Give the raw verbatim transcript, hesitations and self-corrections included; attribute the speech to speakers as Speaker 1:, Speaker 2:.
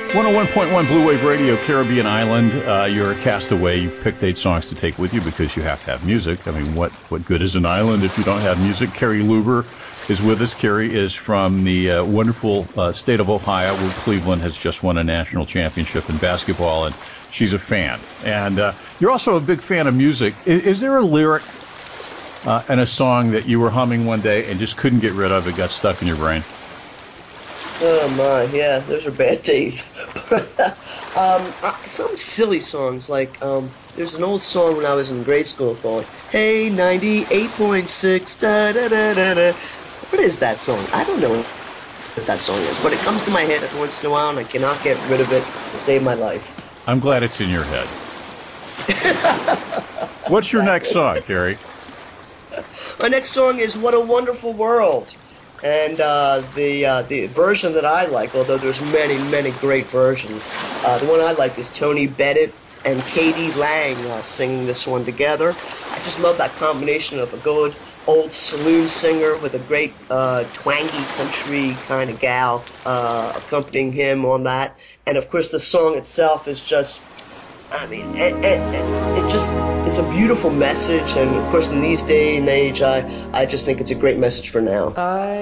Speaker 1: one oh one point one Blue Wave Radio, Caribbean Island. Uh, you're a castaway. You picked eight songs to take with you because you have to have music. I mean, what, what good is an island if you don't have music? Carrie Luber is with us. Carrie is from the uh, wonderful uh, state of Ohio, where Cleveland has just won a national championship in basketball, and she's a fan. And uh, you're also a big fan of music. Is, is there a lyric uh, in a song that you were humming one day and just couldn't get rid of? It got stuck in your brain?
Speaker 2: Oh my, yeah, those are bad days. um, uh, some silly songs, like, um, there's an old song when I was in grade school called Hey ninety-eight point six, da da da da da. What is that song? I don't know what that song is, but it comes to my head every once in a while, and I cannot get rid of it to save my life.
Speaker 1: I'm glad it's in your head. What's your next song, Carrie?
Speaker 2: My next song is What a Wonderful World. And uh, the uh, the version that I like, although there's many, many great versions, uh, the one I like is Tony Bennett and Katie Lang uh, singing this one together. I just love that combination of a good old saloon singer with a great uh, twangy country kind of gal uh, accompanying him on that. And of course the song itself is just, I mean, it, it, it just is a beautiful message, and of course in these day and age, I, I just think it's a great message for now. I